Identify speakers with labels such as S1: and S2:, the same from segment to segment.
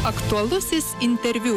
S1: Aktualusis interviu.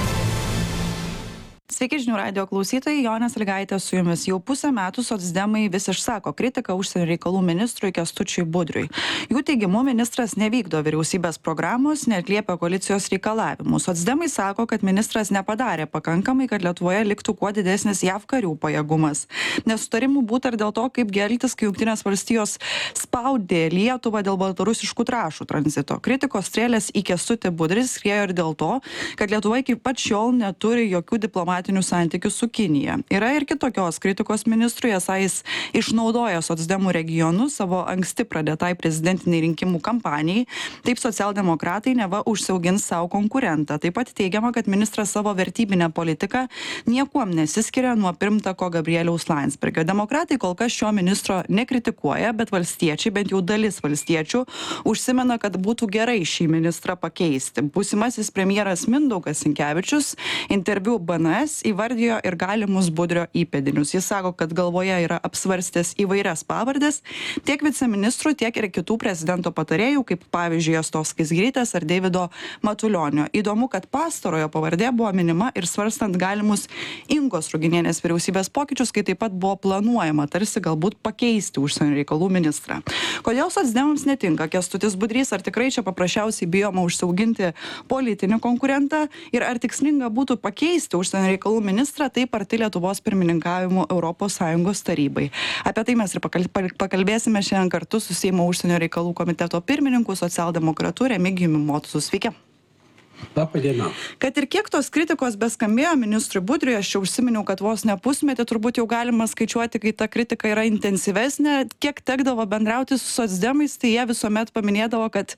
S2: Sveiki žinių radijo klausytojai, Jonė Sąlygaitė su jumis. Jau pusę metų socdemai vis išsako kritiką užsienio reikalų ministrui Kęstučiui Budriui. Jų teigimu ministras nevykdo vyriausybės programos, neatliepia koalicijos reikalavimų. Socdemai sako, kad ministras nepadarė pakankamai, kad Lietuvoje liktų kuo didesnis JAV karių pajėgumas. Nesutarimų būta ir dėl to, kaip elgtis, kai Jungtinės valstijos spaudė Lietuvą dėl baltarusiškų trąšų tranzito. Kritikos strėlės į Kęstutį Budrį skriejo ir dėl to, kad Lietuva iki pat šiol neturi jokių diplomatinių santykių su Kinija. Yra ir kitokios kritikos ministrui, esą jis išnaudoja socdemų regionus savo anksti pradėtai prezidentiniai rinkimų kampanijai. Taip socialdemokratai neva užsiaugins savo konkurentą. Taip pat teigiama, kad ministras savo vertybinę politiką niekuom nesiskiria nuo pirmtako Gabrieliaus Landsbergio. Demokratai kol kas šio ministro nekritikuoja, bet valstiečiai, bent jau dalis valstiečių, užsimena, kad būtų gerai šį ministrą pakeisti. Būsimasis premjeras Mindaugas Sinkevičius interviu BNS įvardijo ir galimus Budrio įpėdinius. Jis sako, kad galvoje yra apsvarstęs įvairias pavardės, tiek viceministrų, tiek ir kitų prezidento patarėjų, kaip pavyzdžiui Astos Skaisgirytės ar Deivido Matulionio. Įdomu, kad pastarojo pavardė buvo minima ir svarstant galimus Ingos Ruginienės vyriausybės pokyčius, kai taip pat buvo planuojama tarsi galbūt pakeisti užsienio reikalų ministrą. Kodėl socdemams netinka Kęstutis Budrys, ar tikrai čia paprasčiausiai bijoma užsiauginti politinį konkurentą ir ar tikslinga būtų pakeisti užsienio reikalų ministrą taip arti Lietuvos pirmininkavimu ES tarybai. Apie tai mes ir pakalbėsime šiandien kartu su Seimo užsienio reikalų komiteto pirmininku socialdemokratu Remigijumi Motuzu. Sveiki.
S3: Labą dieną.
S2: Kad ir kiek tos kritikos beskambėjo ministrui Budriui, aš čia užsiminiau, kad vos ne pusmetį turbūt jau galima skaičiuoti, kai ta kritika yra intensyvesnė. Kiek tekdavo bendrauti su socdemais, tai jie visuomet paminėdavo, kad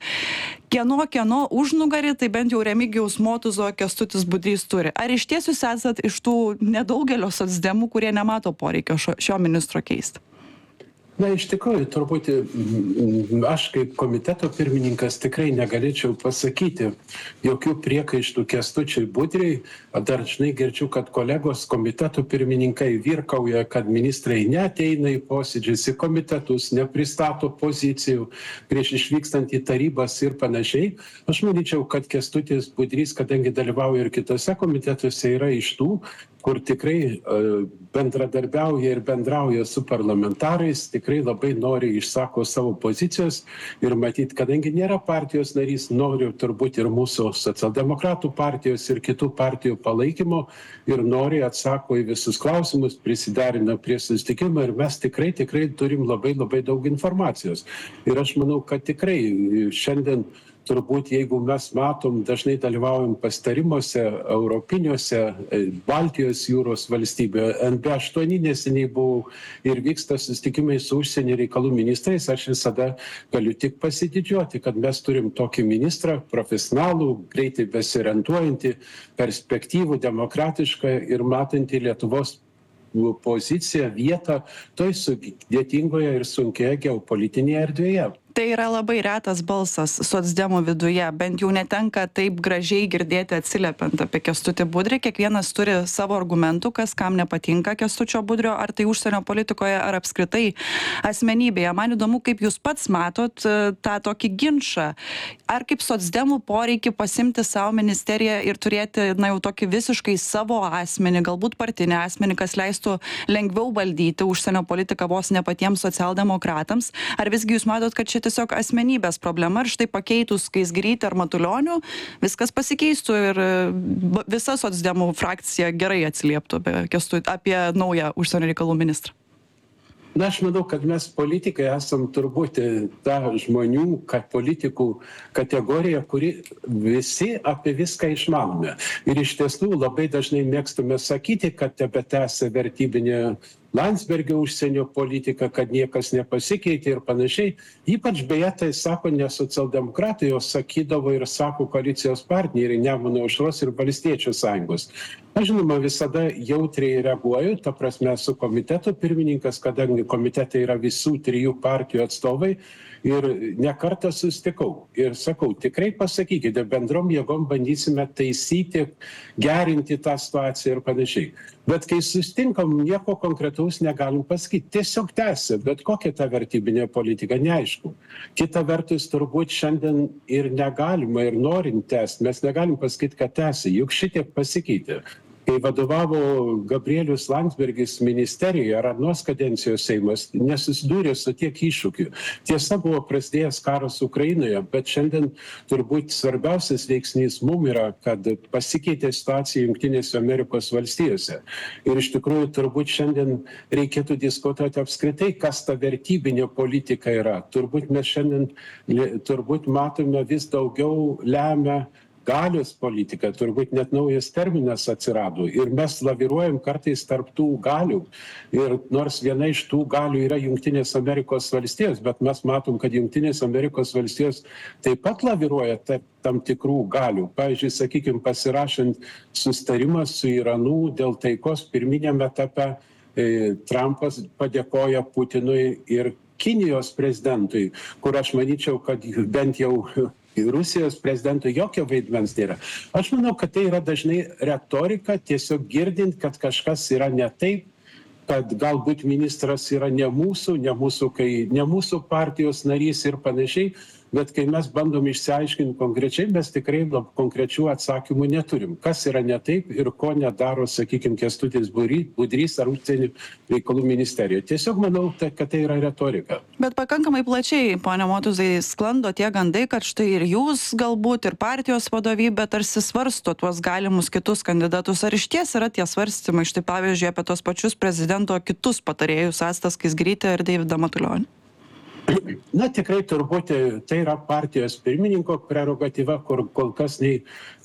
S2: kieno užnugarį, tai bent jau Remigijaus Motuzo Kęstutis Budrys turi. Ar iš tiesų jūs esat iš tų nedaugelio socdemų, kurie nemato poreikio šio ministro keisti?
S3: Na, iš tikrųjų, turbūt aš kaip komiteto pirmininkas tikrai negalėčiau pasakyti jokių priekaištų Kęstučiui Budriui. Dažnai girdžiu, kad kolegos komiteto pirmininkai virkauja, kad ministrai neateina į posėdžius, į komitetus, nepristato pozicijų prieš išvykstant į tarybas ir panašiai. Aš manyčiau, kad Kęstutis Budrys, kadangi dalyvauja ir kitose komitetuose, yra iš tų, kur tikrai bendradarbiauja ir bendrauja su parlamentarais, tikrai labai nori išsako savo pozicijos ir matyt, kadangi nėra partijos narys, nori turbūt ir mūsų socialdemokratų partijos ir kitų partijų palaikymo ir nori atsako į visus klausimus, prisiderina prie susitikimo ir mes tikrai turim labai daug informacijos. Ir aš manau, kad tikrai šiandien turbūt, jeigu mes matom, dažnai dalyvaujam pasitarimuose europiniuose, Baltijos jūros valstybė, NB8 neseniai buvo ir vyksta susitikimai su užsienio reikalų ministrais, aš visada galiu tik pasididžiuoti, kad mes turim tokį ministrą, profesionalų, greitai besiorientuojantį, perspektyvų, demokratišką ir matantį Lietuvos poziciją, vietą toj sudėtingoje ir sunkioje geopolitinėje erdvėje.
S2: Tai yra labai retas balsas socdemų viduje, bent jau netenka taip gražiai girdėti atsiliepiant apie Kęstutį Budrį. Kiekvienas turi savo argumentų, kas kam nepatinka Kęstučio Budrio, ar tai užsienio politikoje, ar apskritai asmenybėje. Man įdomu, kaip jūs pats matot tą tokį ginčą. Ar kaip socdemų poreikį pasimti savo ministeriją ir turėti, jau tokį visiškai savo asmenį, galbūt partinį asmenį, kas leistų lengviau valdyti užsienio politiką vos ne patiems socialdemokratams. Ar visgi jūs matot, kad čia tiesiog asmenybės problema ir štai pakeitus Skaisgirytę ar Matulionių viskas pasikeistų ir visa socdemų frakcija gerai atsilieptų apie naują užsienio reikalų ministrą?
S3: Na, aš manau, kad mes politikai esam turbūt ta žmonių, kad politikų kategorija, kuri visi apie viską išmanome. Ir iš tiesų labai dažnai mėgstame sakyti, kad tebetęsia vertybinė Landsbergio užsienio politika, kad niekas nepasikeitė ir panašiai. Ypač beje tai sako ne socialdemokratai, o sakydavo ir sako koalicijos partneriai Nemuno aušros ir Valstiečių sąjungos. Aš žinoma visada jautriai reaguoju, ta prasme esu komiteto pirmininkas, kadangi komitete yra visų trijų partijų atstovai ir ne kartą susitikau. Ir sakau, tikrai pasakykite, bendrom jėgom bandysime taisyti, gerinti tą situaciją ir panašiai. Bet kai susitinkam, nieko konkretaus negalim pasakyti. Tiesiog tęsia, bet kokia ta vertybinė politika, neaišku. Kita vertus, turbūt šiandien ir negalima, ir norint tęsti, mes negalim pasakyti, kad tęsia, juk šitiek pasikeitė. Kai vadovavo Gabrielius Landsbergis ministerijoje ar anos kadencijos Seimas, nesusidūrė su tiek iššūkių. Tiesa, buvo prasidėjęs karas Ukrainoje, bet šiandien turbūt svarbiausias veiksnys mum yra, kad pasikeitė situacija Jungtinėse Amerikos valstijose. Ir iš tikrųjų turbūt šiandien reikėtų diskutuoti apskritai, kas ta vertybinė politika yra. Turbūt mes šiandien matome vis daugiau lemia galios politika, turbūt net naujas terminas atsirado ir mes laviruojam kartais tarp tų galių. Ir nors viena iš tų galių yra Jungtinės Amerikos valstijos, bet mes matom, kad Jungtinės Amerikos valstijos taip pat laviruoja tam tikrų galių. Pavyzdžiui, sakykime, pasirašant susitarimą su Iranu dėl taikos pirminėme etape, Trumpas padėkoja Putinui ir Kinijos prezidentui, kur aš manyčiau, kad bent jau Rusijos prezidentui jokio vaidmens nėra. Aš manau, kad tai yra dažnai retorika, tiesiog girdint, kad kažkas yra ne taip, kad galbūt ministras yra ne mūsų partijos narys ir panašiai, bet kai mes bandom išsiaiškinti konkrečiai, mes tikrai konkrečių atsakymų neturim. Kas yra ne taip ir ko nedaro, sakykime, Kęstutis Budrys ar užsienio reikalų ministerija. Tiesiog manau, kad tai yra retorika.
S2: Bet pakankamai plačiai, pone Motuzai, sklando tie gandai, kad štai ir jūs galbūt ir partijos vadovybė tarsi svarsto tuos galimus kitus kandidatus. Ar išties yra tie svarstymai, štai pavyzdžiui, apie tos pačius prezidento kitus patarėjus Astą Skaisgirytę ir Deividą Matulionį?
S3: Na, tikrai turbūt tai yra partijos pirmininko prerogatyva, kur kol kas nei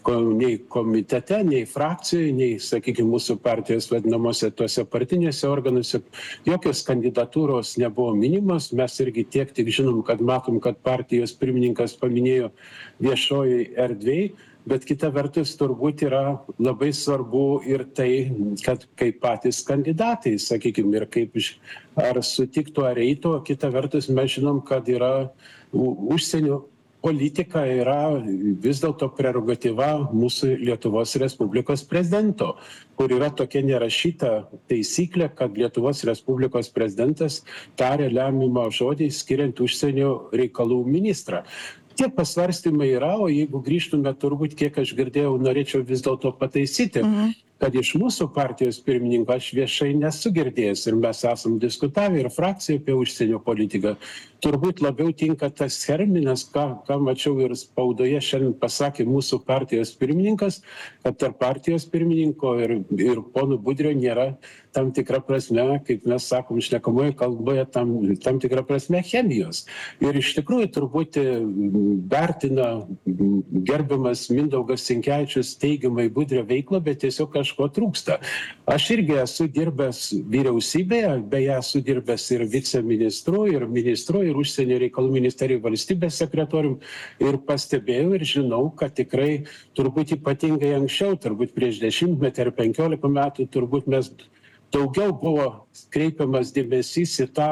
S3: komitete, nei frakcijoje, nei, sakykime, mūsų partijos vadinamose tuose partinėse organuose jokios kandidatūros nebuvo minimos. Mes irgi tiek tik žinom, kad matom, kad partijos pirmininkas paminėjo viešojoj erdvėj. Bet kita vertus turbūt yra labai svarbu ir tai, kad kaip patys kandidatai, sakykime, ir kaip ar sutiktų ar eitų, kita vertus mes žinom, kad yra užsienio politika yra vis dėlto prerogatyva mūsų Lietuvos Respublikos prezidento, kur yra tokia nerašyta taisyklė, kad Lietuvos Respublikos prezidentas taria lemiamą žodį skiriant užsienio reikalų ministrą. Tie pasvarstymai yra, o jeigu grįžtume, turbūt, kiek aš girdėjau, norėčiau vis dėlto pataisyti, kad iš mūsų partijos pirmininko aš viešai nesu girdėjęs ir mes esam diskutavę ir frakcija apie užsienio politiką. Turbūt labiau tinka tas terminas, ką mačiau ir spaudoje šiandien pasakė mūsų partijos pirmininkas, kad tarp partijos pirmininko ir pono Budrio nėra tam tikra prasme, kaip mes sakom, šnekamoje kalboje, tam tikra prasme chemijos. Ir iš tikrųjų turbūt vertina gerbiamas Mindaugas Sinkevičius teigiamai Budrio veiklą, bet tiesiog kažko trūksta. Aš irgi esu dirbęs vyriausybėje, beje, esu dirbęs ir viceministru, ir ministru, ir užsienio reikalų ministerijų valstybės sekretorium, ir pastebėjau ir žinau, kad tikrai turbūt ypatingai anksčiau, turbūt prieš 10 ar 15 metų, turbūt mes daugiau buvo kreipiamas dėmesys į tą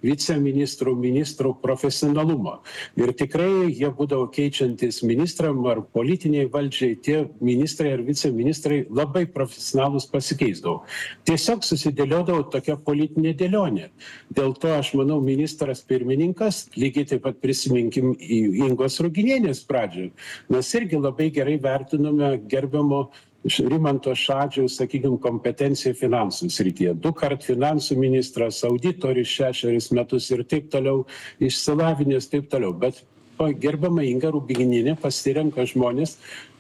S3: viceministrų profesionalumą. Ir tikrai jie būdavo keičiantis ministram ar politiniai valdžiai, tie ministrai ar viceministrai labai profesionalus pasikeisdavo. Tiesiog susidėliodavo tokia politinė dėlionė. Dėl to aš manau, ministras pirmininkas, lygiai taip pat prisiminkim Ingos Ruginienės pradžią. Mes irgi labai gerai vertinome gerbiamo Rimanto Šadžiaus, sakykime, kompetenciją finansų srityje. 2 kart finansų ministras, auditorius 6 metus ir taip toliau, išsilavinęs taip toliau. Bet gerbiama Inga Ruginienė pasirenka žmonės,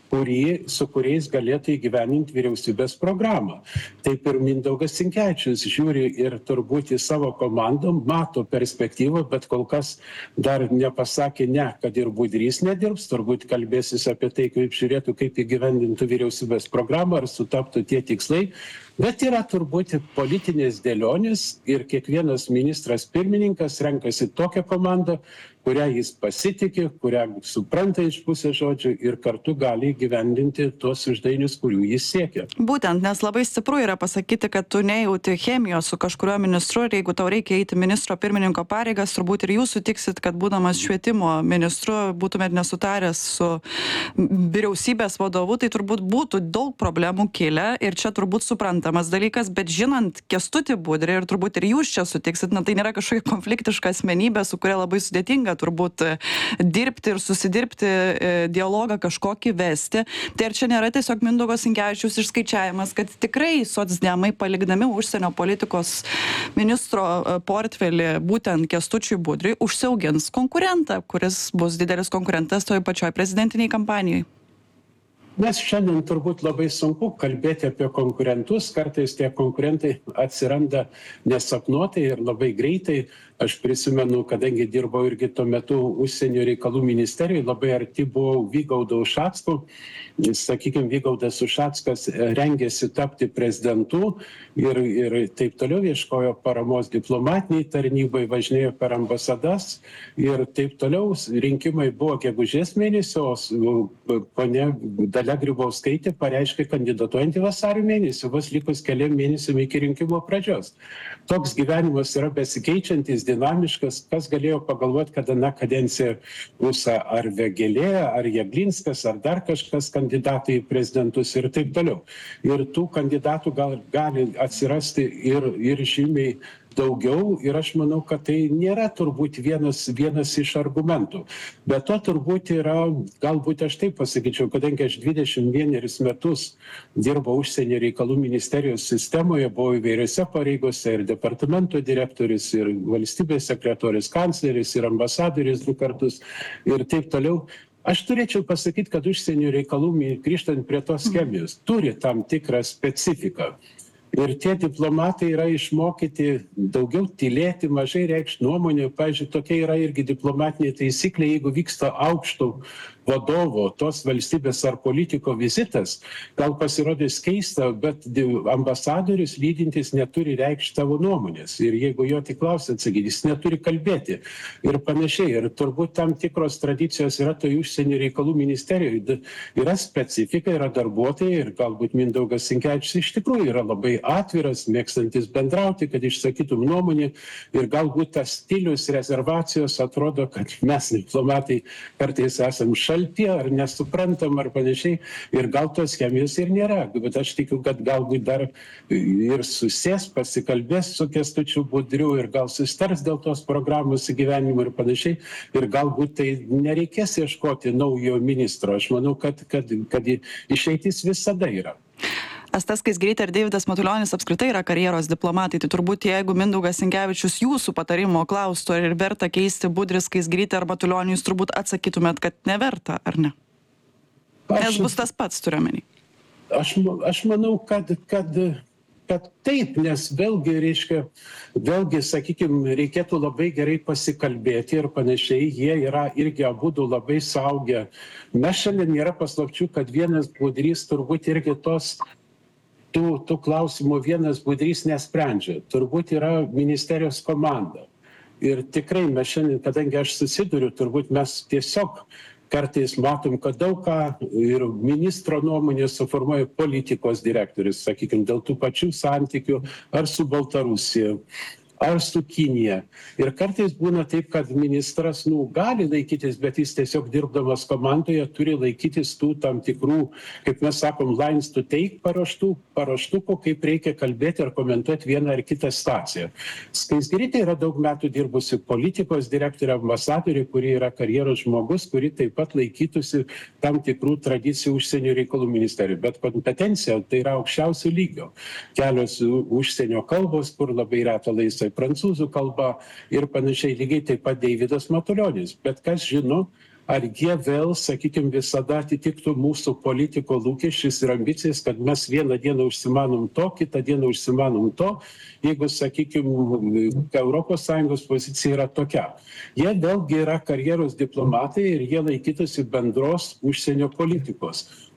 S3: su kuriais galėtų įgyveninti vyriausybės programą. Taip ir Mindaugas Sinkevičius žiūri ir turbūt į savo komandą, mato perspektyvą, bet kol kas dar nepasakė ne, kad ir Budrys nedirbs, turbūt kalbėsis apie tai, kaip žiūrėtų, kaip įgyvendintų vyriausybės programą, ar sutaptų tie tikslai. Bet yra turbūt politinės dėlionės ir kiekvienas ministras pirmininkas renkasi tokią komandą, kurią jis pasitiki, kurią supranta iš pusės žodžių ir kartu gali įgyvendinti tuos uždavinius, kurių jis siekia.
S2: Būtent, nes labai stipru yra pasakyti, kad tu nejauti chemijos su kažkuriuo ministru ir jeigu tau reikia eiti ministro pirmininko pareigas, turbūt ir jūs sutiksit, kad būdamas švietimo ministru būtumėt nesutaręs su vyriausybės vadovu, tai turbūt būtų daug problemų kilę ir čia turbūt suprantamas dalykas, bet žinant Kęstutį Budrį ir turbūt ir jūs čia sutiksit, na tai nėra kažkokia konfliktiška asmenybė, su kuria labai sudėtinga turbūt dirbti ir susidirbti, dialogą kažkokį vesti. Tai ar čia nėra tiesiog Mindaugo Sinkevičiaus išskaičiavimas, kad tikrai socdemai palikdami užsienio politikos ministro portfelį būtent Kęstučiui Budriui užsiaugins konkurentą, kuris bus didelis konkurentas toj pačioj prezidentiniai kampanijai?
S3: Mes šiandien turbūt labai sunku kalbėti apie konkurentus, kartais tie konkurentai atsiranda nesapnuotai ir labai greitai. Aš prisimenu, kadangi dirbau irgi tuo metu užsienio reikalų ministerijoje, labai arti buvau Vygaudo Ušacko. Sakykime, Vygaudas Ušackas rengėsi tapti prezidentu ir taip toliau ieškojo paramos diplomatiniai tarnybai, važinėjo per ambasadas ir taip toliau. Rinkimai buvo gegužės mėnesį, o ponia Dalia Grybauskaitė pareiškė kandidatuojantį vasario mėnesį, vos likus keliam mėnesiam iki rinkimo pradžios. Toks gyvenimas yra besikeičiantis, dinamiškas, kas galėjo pagalvoti, kad ana kadencija bus ar Vėgėlė, ar Jeglinskas, ar dar kažkas kandidatai į prezidentus ir taip toliau. Ir tų kandidatų gali atsirasti ir žymiai daugiau ir aš manau, kad tai nėra turbūt vienas iš argumentų. Bet to turbūt yra, galbūt aš taip pasakyčiau, kadangi aš 21 metus dirbau užsienio reikalų ministerijos sistemoje, buvau įvairiose pareigose ir departamento direktorius, ir valstybės sekretorius, kancleris, ir ambasadoris 2 kartus ir taip toliau. Aš turėčiau pasakyti, kad užsienio reikalų, grįžtant prie tos chemijos, turi tam tikrą specifiką. Ir tie diplomatai yra išmokyti daugiau tylėti, mažai reikšti nuomonę. Pavyzdžiui, tokia yra irgi diplomatinė taisyklė, jeigu vyksta aukšto vadovo, tos valstybės ar politiko vizitas, gal pasirodys keista, bet ambasadorius lydintis neturi reikšti tavo nuomonės. Ir jeigu jo tik klausia atsakyti, jis neturi kalbėti ir panašiai. Ir turbūt tam tikros tradicijos yra toj užsienio reikalų ministerijoje. Yra specifika, yra darbuotojai ir galbūt Mindaugas Sinkevičius iš tikrųjų yra labai atviras, mėgstantis bendrauti, kad išsakytum nuomonę ir galbūt tas stilius rezervacijos atrodo, kad mes diplomatai kartais esam šalti ar nesuprantam ar panašiai ir gal tos chemijos ir nėra, bet aš tikiu, kad galbūt dar ir susės, pasikalbės su Kęstučiu Budriu ir gal susitars dėl tos programos įgyvenimo ir panašiai ir galbūt tai nereikės ieškoti naujo ministro. Aš manau, kad išeitis visada yra.
S2: Asta Skaisgirytė ir Deividas Matulionis apskritai yra karjeros diplomatai, tai turbūt jeigu Mindaugas Sinkevičius jūsų patarimo klaustų, ar verta keisti Budrį, Skaisgirytę ar Matulionį, jūs turbūt atsakytumėt, kad neverta, ar ne? Nes bus tas pats, turiu omeny.
S3: Aš manau, kad taip, nes vėlgi, sakykime, reikėtų labai gerai pasikalbėti ir panašiai, jie yra irgi abudu labai suaugę. Mes šiandien nėra paslapčių, kad vienas Budrys turbūt irgi tų klausimų vienas Budrys nesprendžia. Turbūt yra ministerijos komanda. Ir tikrai mes šiandien, kadangi aš susiduriu, turbūt mes tiesiog kartais matom, kad daug ką ir ministro nuomonė suformuoja politikos direktorius, sakykime, dėl tų pačių santykių ar su Baltarusija, ar su Kinija. Ir kartais būna taip, kad ministras, gali laikytis, bet jis tiesiog dirbdamas komandoje turi laikytis tų tam tikrų, kaip mes sakom, lines to take paruoštukų, kaip reikia kalbėti ar komentuoti vieną ar kitą situaciją. Skaisgirytė yra daug metų dirbusi politikos direktorė, ambasadorė, kuri yra karjeros žmogus, kuri taip pat laikytųsi tam tikrų tradicijų užsienio reikalų ministerijoje. Bet kompetencija tai yra aukščiausio lygio. Kelios užsienio kalbos, kur labai reto laisvai prancūzų kalba ir panašiai, lygiai taip pat Deividas Matulionis. Bet kas žino, ar jie vėl, sakykime, visada atitiktų mūsų politiko lūkesčius ir ambicijas, kad mes vieną dieną užsimanom to, kitą dieną užsimanom to, jeigu, sakykime, ES pozicija yra tokia. Jie vėlgi yra karjeros diplomatai ir jie laikytųsi bendros užsienio politikos.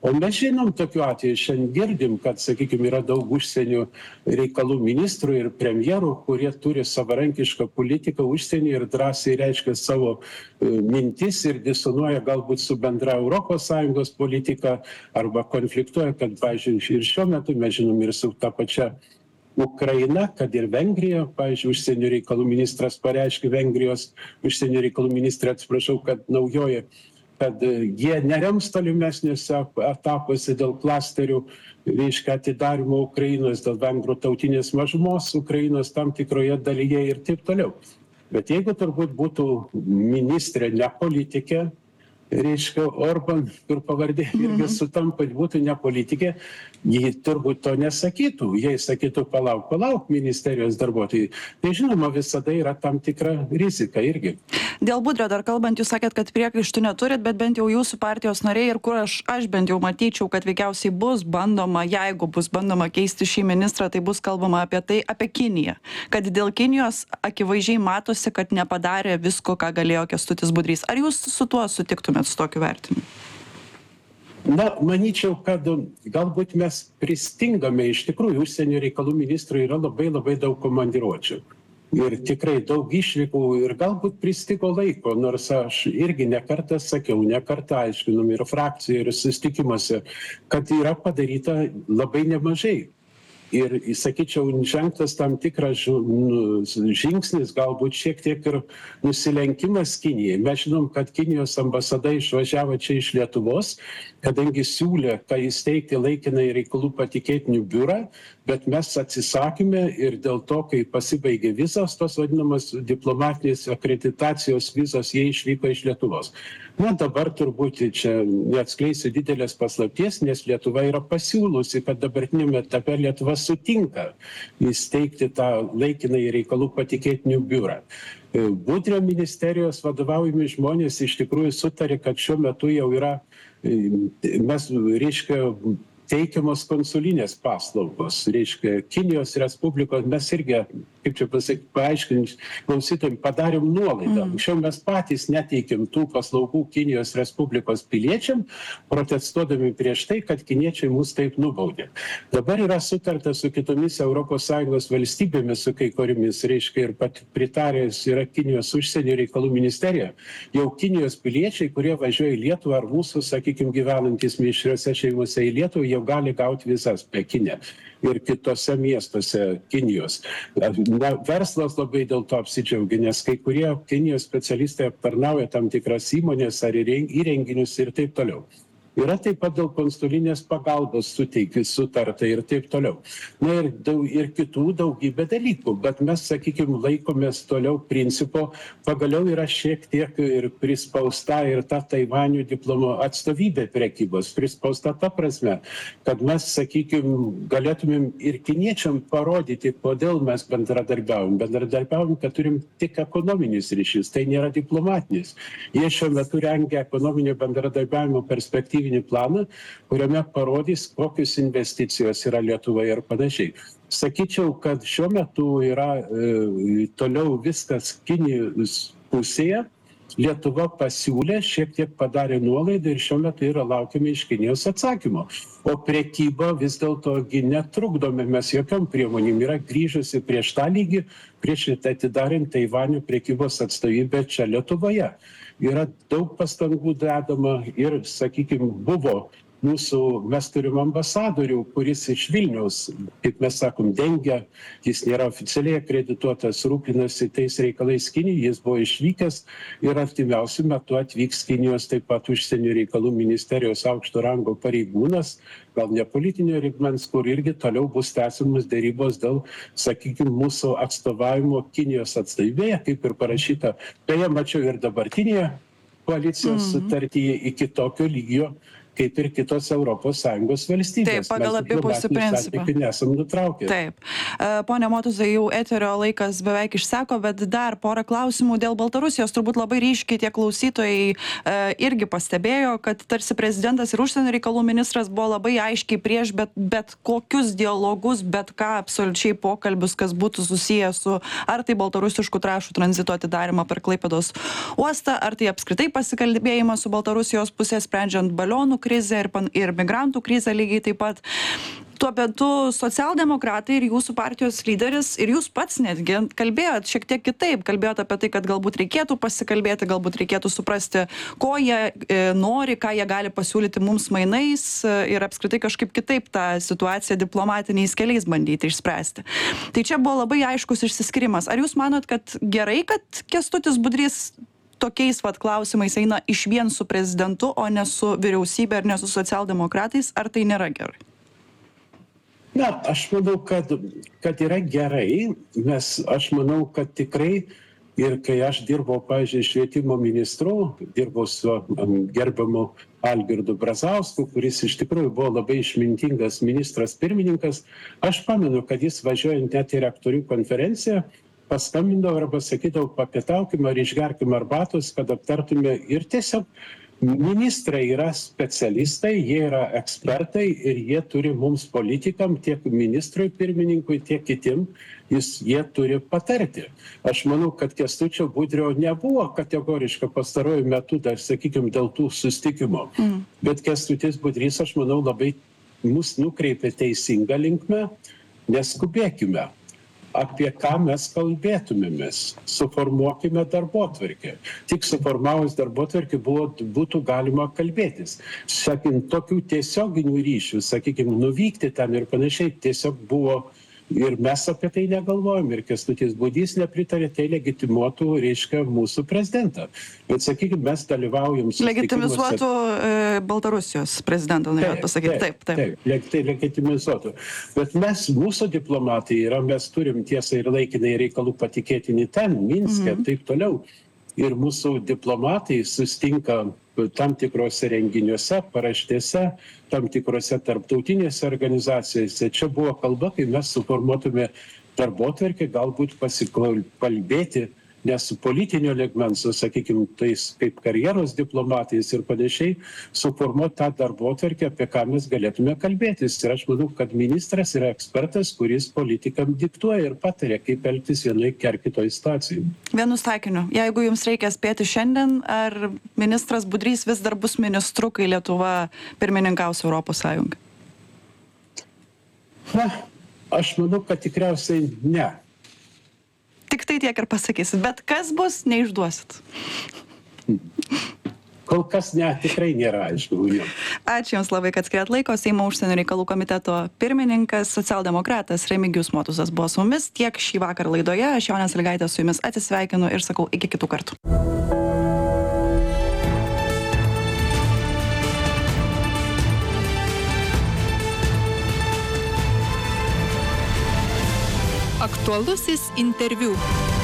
S3: O mes žinom tokiu atveju, šiandien girdim, kad, sakykime, yra daug užsienio reikalų ministrų ir premjerų, kurie turi savarankišką politiką užsienį ir drąsiai reiškia savo mintis ir disonuoja galbūt su bendra ES politika arba konfliktuoja, kad, pavyzdžiui, ir šiuo metu mes žinom ir su ta pačia Ukraina, kad ir Vengrija, pavyzdžiui, užsienio reikalų ministras pareiškė, Vengrijos užsienio reikalų ministrė, atsiprašau, kad naujoji, kad jie nerems tolimesniuose etapuose dėl klasterių, reiškia, atidarimo Ukrainos, dėl vengrų tautinės mažumos Ukrainos tam tikroje dalyje ir taip toliau. Bet jeigu turbūt būtų ministrė ne politikė, reiškia, Orban, kur pavardė irgi sutampa, būtų ne politikė, jie turbūt to nesakytų. Jie sakytų, palauk, ministerijos darbuotojai. Tai žinoma, visada yra tam tikra rizika irgi.
S2: Dėl Budrio dar kalbant, jūs sakėt, kad priekaištų neturit, bet bent jau jūsų partijos nariai ir kur aš bent jau matyčiau, kad veikiausiai bus bandoma, jeigu bus bandoma keisti šį ministrą, tai bus kalbama apie Kiniją. Kad dėl Kinijos akivaizdžiai matosi, kad nepadarė visko, ką galėjo Kęstutis Budrys. Ar jūs su tuo sutiktumėt, su tokiu vertinimu?
S3: Na, manyčiau, kad galbūt mes pristingame, iš tikrųjų, užsienio reikalų ministrui yra labai daug komandiruočių. Ir tikrai daug išvykų ir galbūt pristigo laiko, nors aš irgi nekartą sakiau, nekartą aiškinom ir frakcijoje, ir susitikimuose, kad yra padaryta labai nemažai. Ir, sakyčiau, žengtas tam tikras žingsnis, galbūt šiek tiek ir nusilenkimas Kinijai. Mes žinom, kad Kinijos ambasada išvažiavo čia iš Lietuvos, kadangi siūlė, kad įsteigti laikinai reikalų patikėtinių biurą, bet mes atsisakėme ir dėl to, kai pasibaigė vizos, tos vadinamas diplomatinės akreditacijos vizos, jie išvyko iš Lietuvos. Na, dabar turbūt čia neatskleisiu didelės paslapties, nes Lietuva yra pasiūlusi, kad dabartinėme etape Lietuva sutinka įsteigti tą laikinai reikalų patikėtinių biurą. Budrio ministerijos vadovaujami žmonės iš tikrųjų sutarė, kad šiuo metu jau yra, mes, reiškia, teikiamos konsulinės paslaugos, reiškia, Kinijos Respublikos, mes irgi, kaip čia pasakyti, paaiškinti, klausytojams, padarėm nuolaidą. Anksčiau mes patys neteikėm tų paslaugų Kinijos Respublikos piliečiam, protestuodami prieš tai, kad kiniečiai mus taip nubaudė. Dabar yra sutarta su kitomis ES valstybėmis, su kai kuriomis, reiškia, ir pritaręs yra Kinijos užsienio reikalų ministerija. Jau Kinijos piliečiai, kurie važiuoja į Lietuvą, ar mūsų, sakykime, gyvenantys mišriose šeimose į Lietuvą, jau gali gauti vizas Pekine ir kitose miestuose Kinijos. Na, verslas labai dėl to apsidžiaugia, nes kai kurie Kinijos specialistai aptarnauja tam tikras įmonės ar įrenginius ir taip toliau. Yra taip pat dėl konsulinės pagalbos sutarta ir taip toliau. Na ir kitų daugybė dalykų, bet mes, sakykime, laikomės toliau principo, pagaliau yra šiek tiek ir prispausta ir ta Taivanio diplomo atstovybė prekybos, prispausta ta prasme, kad mes, sakykime, galėtumėm ir kiniečiam parodyti, kodėl mes bendradarbiavom. Bendradarbiavom, kad turim tik ekonominius ryšius, tai nėra diplomatinis. Jie šiuo metu rengia ekonominio bendradarbiavimo perspektyvą planą, kuriame parodys, kokios investicijos yra Lietuvoje ir panašiai. Sakyčiau, kad šiuo metu yra toliau viskas Kinijos pusėje. Lietuva pasiūlė, šiek tiek padarė nuolaidą ir šiuo metu yra laukiami iš Kinijos atsakymo. O prekyba vis dėlto netrukdome mes jokiom priemonėm. Yra grįžusi prieš tą lygį, prieš atidarant Taivanio prekybos atstovybę čia Lietuvoje. Yra daug pastangų dedama ir, sakykime, buvo mes turim ambasadorių, kuris iš Vilniaus, kaip mes sakom, dengia, jis nėra oficialiai akredituotas, rūpinasi tais reikalais Kinijai, jis buvo išvykęs ir artimiausiu metu atvyks Kinijos taip pat užsienio reikalų ministerijos aukšto rango pareigūnas, gal ne politinio lygmens, kur irgi toliau bus tęsiamos dėrybos dėl, sakykime, mūsų atstovavimo Kinijos atstovybėje, kaip ir parašyta. Beje, mačiau ir dabartinėje koalicijos sutartyje iki tokio lygio, kaip ir kitos ES valstybės.
S2: Taip, pagal abipusį principą.
S3: Nesam nutraukę.
S2: Taip. Pone Motuzai, jau eterio laikas beveik išseko, bet dar porą klausimų dėl Baltarusijos. Turbūt labai ryškiai tie klausytojai irgi pastebėjo, kad tarsi prezidentas ir užsienio reikalų ministras buvo labai aiškiai prieš bet kokius dialogus, bet ką absoliučiai pokalbius, kas būtų susiję su ar tai baltarusiškų trąšų tranzito atidarimą per Klaipėdos uostą, ar tai apskritai pasikalbėjimas su Baltarusijos pusė sprendžiant balionų krizė ir migrantų krizė lygiai taip pat. Tuo metu socialdemokratai ir jūsų partijos lyderis ir jūs pats netgi kalbėjot šiek tiek kitaip, kalbėjot apie tai, kad galbūt reikėtų pasikalbėti, galbūt reikėtų suprasti, ko jie nori, ką jie gali pasiūlyti mums mainais ir apskritai kažkaip kitaip tą situaciją diplomatiniais keliais bandyti išspręsti. Tai čia buvo labai aiškus išsiskirimas. Ar jūs manot, kad gerai, kad Kęstutis Budrys tokiais klausimais eina išvien su prezidentu, o ne su vyriausybė ir ne su socialdemokratais, ar tai nėra gerai?
S3: Na, aš manau, kad yra gerai, nes aš manau, kad tikrai ir kai aš dirbau, pavyzdžiui, švietimo ministru, dirbau su gerbiamu Algirdu Brazausku, kuris iš tikrųjų buvo labai išmintingas ministras pirmininkas, aš pamenu, kad jis važiuojant net į rektorių konferenciją, paskambindavo arba sakydavo, papietaukime ar išgerkime arbatos, kad aptartume ir tiesiog ministrai yra specialistai, jie yra ekspertai ir jie turi mums politikam, tiek ministrui pirmininkui, tiek kitim, jie turi patarti. Aš manau, kad Kęstučio Budrio nebuvo kategoriška pastaruoju metu, dar sakykime, dėl tų susitikimo. Bet Kęstutis Budrys, aš manau, labai mus nukreipė teisingą linkmę, neskubėkime. Apie ką mes kalbėtumėmės, suformuokime darbotvarkę. Tik suformavus darbotvarkę būtų galima kalbėtis. Sakykime, tokių tiesioginių ryšių, sakykime, nuvykti ten ir panašiai tiesiog buvo ir mes apie tai negalvojom ir Kęstutis Budrys nepritarė, tai legitimuotų, reiškia, mūsų prezidentą. Bet, sakykime, mes dalyvaujam
S2: legitimizuotų Baltarusijos prezidentą, norėjot pasakyti.
S3: Taip, legitimizuotų. Bet mūsų diplomatai mes turim tiesą ir laikinai reikalų patikėtini ten, Minske, taip toliau. Ir mūsų diplomatai sustinka tam tikrose renginiuose, paraštėse, tam tikrose tarptautinėse organizacijose. Čia buvo kalba, kai mes suformuotume darbotvarkę, galbūt pasikalbėti, nes su politinio lygmens, sakykime, tais kaip karjeros diplomatais ir panašiai, suformuoti tą darbotvarkę, apie ką mes galėtume kalbėtis. Ir aš manau, kad ministras yra ekspertas, kuris politikam diktuoja ir patarė, kaip elgtis vienoje ar kitoje situacijoje.
S2: Vienu sakiniu, jeigu jums reikia spėti šiandien, ar ministras Budrys vis dar bus ministru, kai Lietuva pirmininkaus Europos Sąjungai?
S3: Na, aš manau, kad tikriausiai ne.
S2: Tik tai tiek ir pasakysit, bet kas bus, neišduosit.
S3: Kol kas ne, tikrai nėra aišku.
S2: Ačiū Jums labai, kad skiriat laiko. Seimo užsienio reikalų komiteto pirmininkas, socialdemokratas Remigijus Motuzas buvo su mumis tiek šį vakar laidoje. Aš Jonė Sąlygaitė su Jumis atsisveikinu ir sakau iki kitų kartų.
S1: Aktualusis interviu.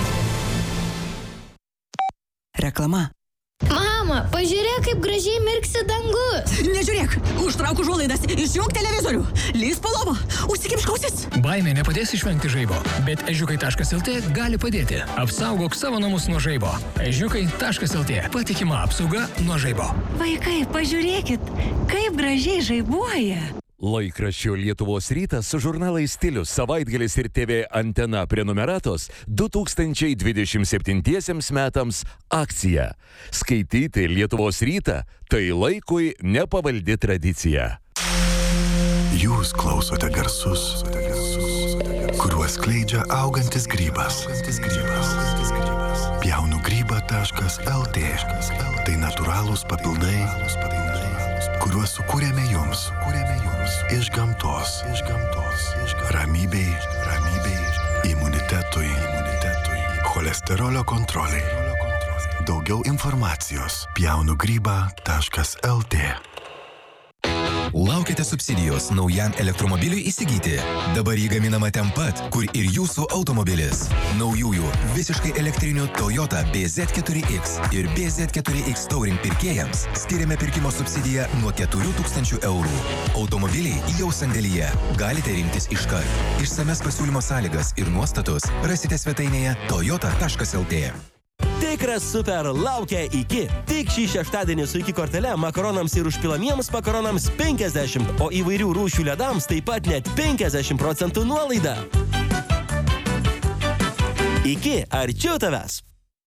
S4: Reklama.
S5: Mama, pažiūrėk, kaip gražiai mirksi dangus.
S4: Nežiūrėk, užtrauk užuolaidas, išjunk televizorių, lįsk po lova, užsikimšk ausis.
S6: Baimė nepadės išvengti žaibo, bet ežiukai.lt gali padėti. Apsaugok savo namus nuo žaibo. Ežiukai.lt. Patikima apsauga nuo žaibo.
S4: Vaikai, pažiūrėkit, kaip gražiai žaibuoja.
S7: Laikraščio Lietuvos rytas su žurnalais Stilius, Savaitgalis ir TV Antena prenumeratos 2027 metams akcija. Skaityti Lietuvos rytą - tai laikui nepavaldi tradicija.
S8: Jūs klausote garsus, kuriuos skleidžia augantis grybas. Pjaunugryba.lt. Tai natūralūs papildai, kuriuos sukūrėme jums. Iš gamtos. Ramybei, imunitetui, cholesterolio kontroliai. Daugiau informacijos pjaunugryba.lt.
S9: Laukite subsidijos naujam elektromobiliui įsigyti. Dabar jį gaminama ten pat, kur ir jūsų automobilis. Naujųjų visiškai elektrinių Toyota BZ4X ir BZ4X Touring pirkėjams skiriame pirkimo subsidiją nuo 4000 eurų. Automobiliai jau sandėlyje. Galite rinktis iškart. Išsames pasiūlymo sąlygas ir nuostatus rasite svetainėje toyota.lt.
S10: Tikras super laukia iki. Tik šį šeštadienį su iki kortele makaronams ir užpilamiems makaronams 50, o įvairių rūšių ledams taip pat net 50% nuolaida. Iki arčiau tavęs.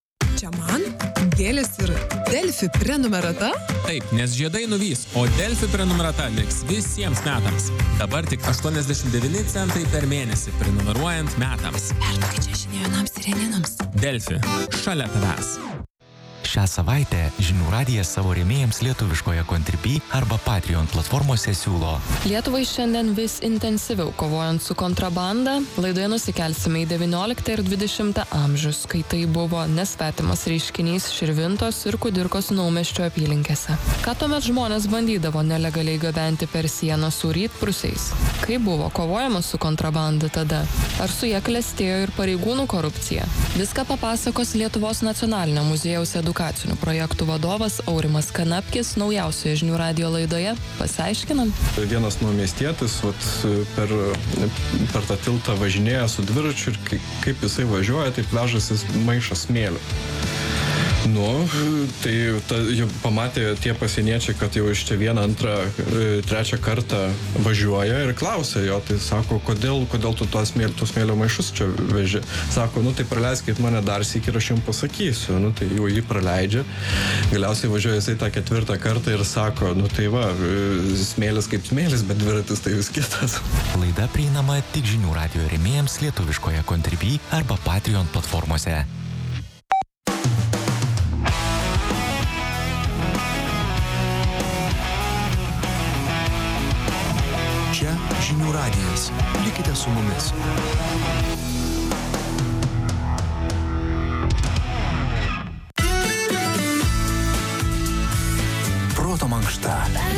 S11: čia man? Gėlės ir Delfi prenumerata?
S12: Taip, nes žiedai nuvys, o Delfi prenumerata liks visiems metams. Dabar tik 89 centai per mėnesį prenumeruojant metams.
S11: Perduokit čia žinių jaunams ir janinams.
S12: Delfi, šalia tavęs.
S13: Šią savaitę Žinių radijas savo rėmėjams lietuviškoje Contribui arba Patreon platformose siūlo.
S14: Lietuvai šiandien vis intensyviau kovojant su kontrabanda, laidoje nusikelsime į 19 ir 20 amžius, kai tai buvo nesvetimas reiškinys Širvintos ir Kudirkos Naumiesčio apylinkėse. Ką tuomet žmonės bandydavo nelegaliai gabenti per sieną su rytprūsiais? Kaip buvo kovojama su kontrabanda tada? Ar su ja klestėjo ir pareigūnų korupcija? Viską papasakos Lietuvos nacionalinio muziejaus edukacinių projektų vadovas Aurimas Kanapkis naujausioje Žinių radijo laidoje. Pasiaiškinam.
S15: Vienas naumiestietis per tą tiltą važinėja su dviračiu ir kaip jisai važiuoja, taip vežasi maišą smėlio. Tai jau pamatė tie pasieniečiai, kad jau iš čia vieną, antrą, trečią kartą važiuoja ir klausia jo, tai sako, kodėl tu tos smėlio maišus čia veži? Sako, tai praleiskit mane dar sykį ir aš jums pasakysiu. Tai jau jį praleidžia. Galiausiai važiuoja jisai tą ketvirtą kartą ir sako, tai va, smėlis kaip smėlis, bet dviratis tai vis kitas.
S13: Laida prieinama tik Žinių radijo rėmėjams lietuviškoje Contribui arba Patreon platformose.
S8: Čia Žinių radijas. Likite su mumis. Proto mankšta.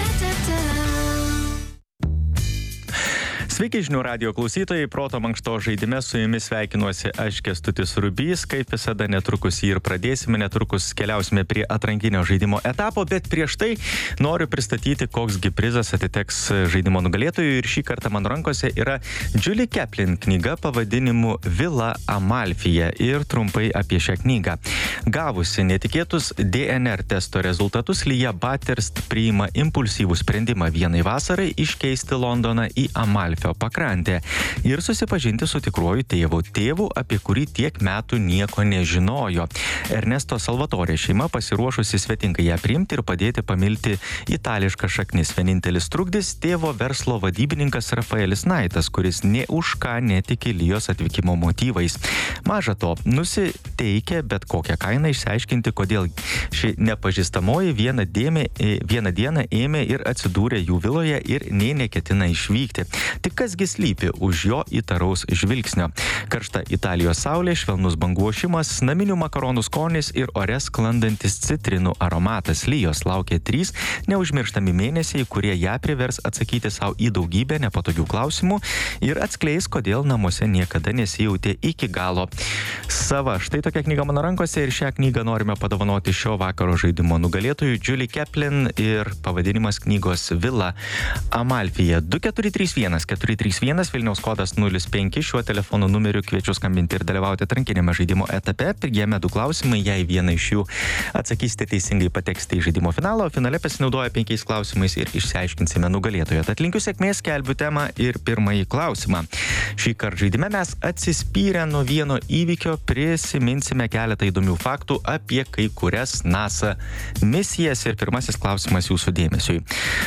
S16: Sveiki Žinių radijo klausytojai, Proto mankšto žaidime su jumis sveikinuosi aš Kęstutis Rubys, kaip visada netrukus jį ir pradėsime, netrukus keliausime prie atrankinio žaidimo etapo, bet prieš tai noriu pristatyti, koksgi prizas atiteks žaidimo nugalėtojui ir šį kartą mano rankose yra Julie Kaplan knyga pavadinimu Vila Amalfija ir trumpai apie šią knygą. Gavusi netikėtus DNR testo rezultatus, Lija Bathurst priima impulsyvų sprendimą vienai vasarai iškeisti Londoną į Amalfio pakrantę ir susipažinti su tikruoju tėvu, apie kurį tiek metų nieko nežinojo. Ernesto Salvatore šeima pasiruošusi svetingai ją priimti ir padėti pamilti itališką šaknis. Vienintelis trukdis tėvo verslo vadybininkas Rafaelis Naitas, kuris nė už ką netiki Lijos atvykimo motyvais. Maža to, nusiteikia bet kokią kainą išsiaiškinti, kodėl ši nepažįstamoji vieną dieną ėmė ir atsidūrė jų viloje ir nė neketina išvykti. Tik kasgi slypi už jo įtaraus žvilgsnio. Karšta Italijos saulė, švelnus bangų ošimas, naminių makaronų skonis ir ore sklandantis citrinų aromatas. Lijos laukia 3 neužmirštami mėnesiai, kurie ją privers atsakyti savo į daugybę nepatogių klausimų ir atskleis, kodėl namuose niekada nesijautė iki galo sava. Štai tokia knyga mano rankose ir šią knygą norime padovanoti šio vakaro žaidimo nugalėtojui Julie Kaplan ir pavadinimas knygos Vila Amalfija. 2431 Vilniaus kodas 05. Šiuo telefono numeriu kviečiu skambinti ir dalyvauti atrankinėme žaidimo etape. Jame 2 klausimai, jei vieną iš jų atsakysite teisingai, pateksite į žaidimo finalą, o finale pasinaudoja 5 klausimais ir išsiaiškinsime nugalėtoją. Tad linkiu sėkmės, skelbiu temą ir pirmąjį klausimą. Šį kartą žaidime mes atsispyrę nuo vieno įvykio prisiminsime keletą įdomių faktų apie kai kurias NASA misijas ir pirmasis klausimas jūsų dėmesiui.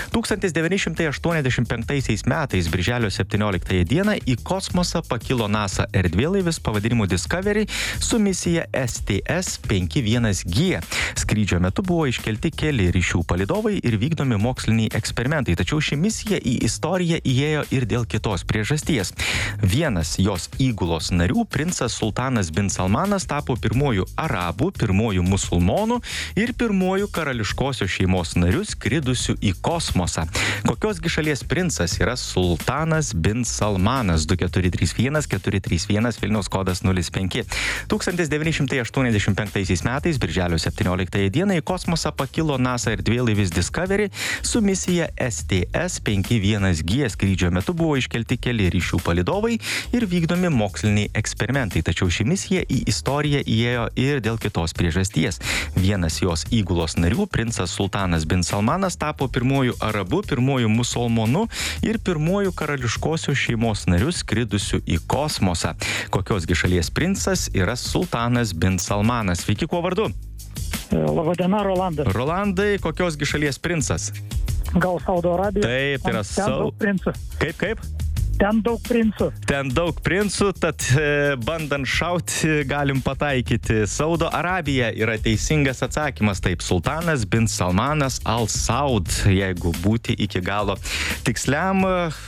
S16: 1985 metais, birželio 17 dieną, į kosmosą pakilo NASA erdvėlaivis pavadinimu Discovery su misija STS-51G. Skrydžio metu buvo iškelti keli ryšių palydovai ir vykdomi moksliniai eksperimentai, tačiau ši misija į istoriją įėjo ir dėl kitos priežasties. Vienas jos įgulos narių, princas Sultanas bin Salmanas, tapo pirmuoju arabų, pirmuoju musulmonų ir pirmuoju karališkosios šeimos nariu skridusiu į kosmosą. Kokiosgi šalies princas yra Sultanas bin Salmanas? 2431 Vilniaus kodas 05. 1985 metais, birželio 17 dieną, į kosmosą pakilo NASA erdvėlaivis Discovery su misija STS-51G. Skrydžio metu buvo iškelti keli ryšių palydovai ir vykdomi moksliniai eksperimentai, tačiau ši misija į istoriją įėjo ir dėl kitos priežasties. Vienas jos įgulos narių, princas Sultanas bin Salmanas, tapo pirmuoju arabu, pirmuoju musulmonu ir pirmuoju karališkosios karališkosios šeimos narius skridusių į kosmosą. Kokiosgi šalies princas yra Sultanas bin Salmanas? Sveiki, kuo vardu?
S17: Labadiena, Rolandas.
S16: Rolandai, kokiosgi šalies princas?
S17: Gal Saudo Arabija?
S16: Taip, tai yra
S17: daug princų.
S16: Kaip?
S17: Ten daug princų.
S16: Ten daug princų, tad bandant šauti galim pataikyti. Saudo Arabija yra teisingas atsakymas. Taip, Sultanas bin Salmanas Al Saud, jeigu būti iki galo tiksliam.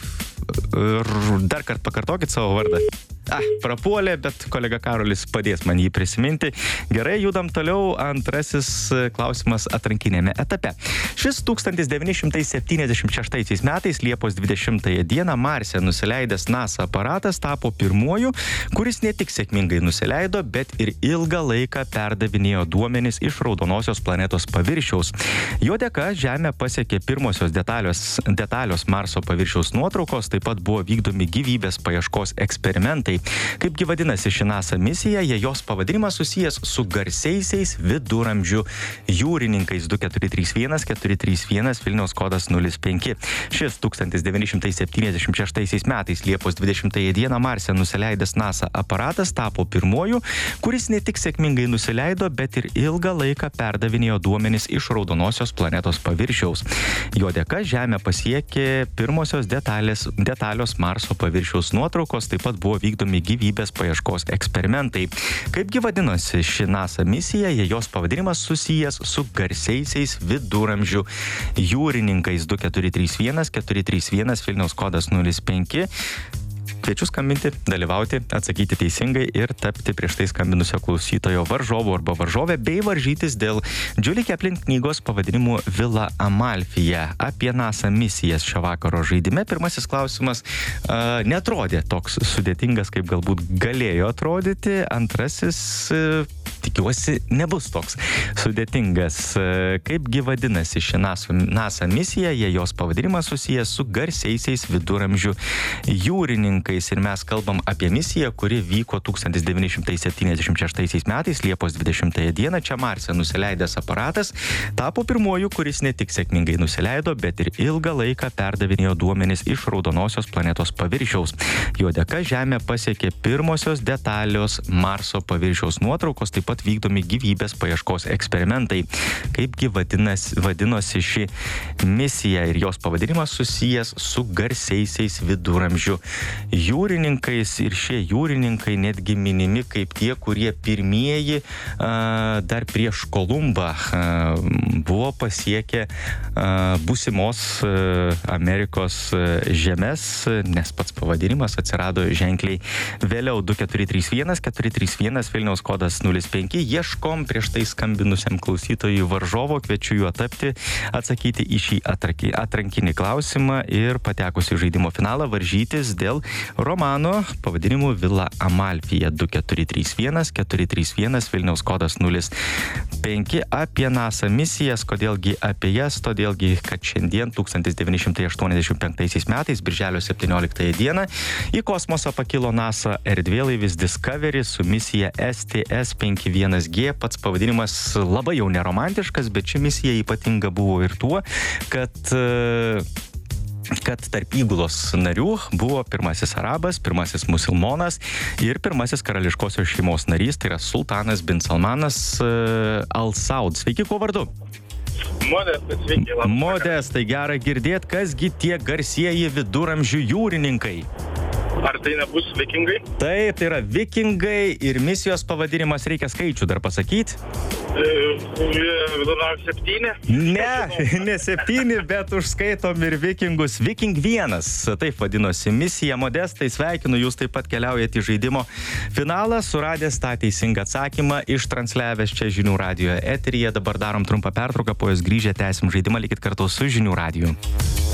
S16: Dar kartą pakartokit savo vardą. Prapuolė, bet kolega Karolis padės man jį prisiminti. Gerai, judam toliau. Antrasis klausimas atrankinėme etape. Šis 1976 metais Liepos 20 dieną Marse nusileidęs NASA aparatas tapo pirmuoju, kuris ne tik sėkmingai nusileido, bet ir ilgą laiką perdavinėjo duomenis iš raudonosios planetos paviršiaus. Jo dėka Žemę pasiekė pirmosios detalios Marso paviršiaus nuotraukos, taip pat buvo vykdomi gyvybės paieškos eksperimentai. Kaipgi vadinasi ši NASA misija, jei jos pavadinimas susijęs su garsiaisiais viduramžių jūrininkais 2431 Vilniaus kodas 05. Šis 1976 metais Liepos 20 dieną Marse nusileidęs NASA aparatas tapo pirmuoju, kuris ne tik sėkmingai nusileido, bet ir ilgą laiką perdavinėjo duomenis iš raudonosios planetos paviršiaus. Jo dėka Žemę pasiekė pirmosios detalios Marso paviršiaus nuotraukos, taip pat buvo vykdomi gyvybės paieškos eksperimentai. Kaipgi vadinosi ši NASA misija, jei jos pavadinimas susijęs su garsiaisiais viduramžių jūrininkais 2431 Vilniaus kodas 05. Kviečiu skambinti, dalyvauti, atsakyti teisingai ir tapti prieš tai skambinusio klausytojo varžovu arba varžovė, bei varžytis dėl Julie Kaplan knygos pavadinimu Vila Amalfija. Apie NASA misijas šio vakaro žaidime. Pirmasis klausimas netrodė toks sudėtingas, kaip galbūt galėjo atrodyti. Antrasis, tikiuosi, nebus toks sudėtingas. Kaipgi vadinasi ši NASA misija, jei jos pavadinimas susijęs su garsiaisiais viduramžių jūrininkais. Ir mes kalbam apie misiją, kuri vyko 1976 metais, Liepos 20 dieną. Čia Marse nusileidęs aparatas tapo pirmuoju, kuris ne tik sėkmingai nusileido, bet ir ilgą laiką perdavinėjo duomenis iš raudonosios planetos paviršiaus. Jo dėka Žemę pasiekė pirmosios detalios Marso paviršiaus nuotraukos, taip pat vykdomi gyvybės paieškos eksperimentai. Kaipgi vadinosi ši misija ir jos pavadinimas susijęs su garsiaisiais viduramžių jūrininkais, ir šie jūrininkai netgi minimi kaip tie, kurie pirmieji dar prieš Kolumbą buvo pasiekę būsimos Amerikos žemės, nes pats pavadinimas atsirado ženkliai vėliau. 2431 Vilniaus kodas 05. Ieškom prieš tai skambinusiam klausytojui varžovo, kviečiu juo tapti, atsakyti į šį atrankinį klausimą ir patekusi į žaidimo finalą varžytis dėl romano pavadinimu Vila Amalfija 2431 Vilniaus kodas 05. Apie NASA misijas, kodėlgi apie jas, todėlgi, kad šiandien 1985 metais, birželio 17 dieną, į kosmosą pakilo NASA erdvėlaivis Discovery su misija STS-51G. Pats pavadinimas labai jau neromantiškas, bet ši misija ypatinga buvo ir tuo, kad tarp įgulos narių buvo pirmasis arabas, pirmasis musulmonas ir pirmasis karališkosios šeimos narys, tai yra Sultanas bin Salmanas Al Saud. Sveiki, kuo vardu?
S18: Modestai, sveiki.
S16: Modestai, gera girdėt, kasgi tie garsieji viduramžių jūrininkai?
S18: Ar tai nebus vikingai?
S16: Taip, tai yra vikingai ir misijos pavadinimas, reikia skaičių dar pasakyti.
S18: 7?
S16: Ne 7, bet užskaitom ir vikingus. Viking 1, taip vadinosi misija. Modestai, sveikinu, jūs taip pat keliaujate į žaidimo finalą, suradęs tą teisingą atsakymą, ištransliavęs čia Žinių radijo eteryje. Dabar darom trumpą pertrauką, po jos grįžę tęsim žaidimą, likit kartu su Žinių radiju.